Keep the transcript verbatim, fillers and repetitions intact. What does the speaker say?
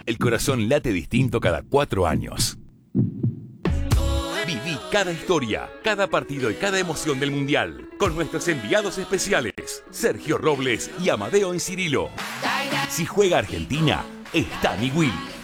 El corazón late distinto cada cuatro años. Viví cada historia, cada partido y cada emoción del Mundial con nuestros enviados especiales, Sergio Robles y Amadeo Encirilo. Si juega Argentina, está mi Will.